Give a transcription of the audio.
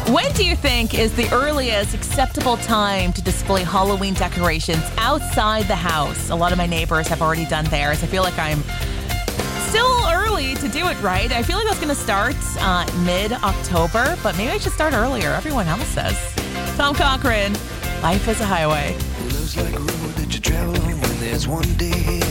When do you think is the earliest acceptable time to display Halloween decorations outside the house? A lot of my neighbors have already done theirs. I feel like I'm still early to do it right. I feel like I was going to start mid-October, but maybe I should start earlier. Everyone else says. Tom Cochrane, Life is a Highway. Love's like a road that you travel on when there's one day